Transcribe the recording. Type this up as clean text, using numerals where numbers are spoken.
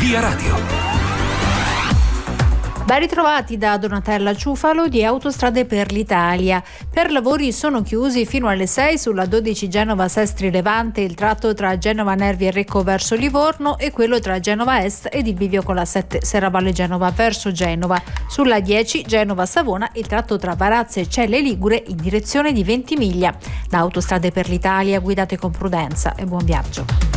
Via Radio. Ben ritrovati da Donatella Ciufalo di Autostrade per l'Italia. Per lavori sono chiusi fino alle 6 sulla 12 Genova-Sestri Levante il tratto tra Genova Nervi e Recco verso Livorno e quello tra Genova Est ed il bivio con la 7 Serravalle Genova verso Genova. Sulla 10 Genova-Savona il tratto tra Varazze e Celle Ligure in direzione di Ventimiglia. Da Autostrade per l'Italia guidate con prudenza e buon viaggio.